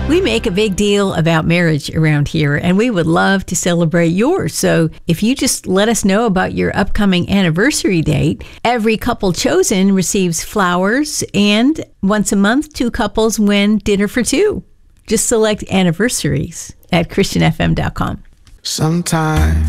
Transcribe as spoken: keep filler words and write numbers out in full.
We make a big deal about marriage around here, and we would love to celebrate yours. So if you just let us know about your upcoming anniversary date, every couple chosen receives flowers, and once a month, two couples win dinner for two. Just select anniversaries at Christian F M dot com. Sometimes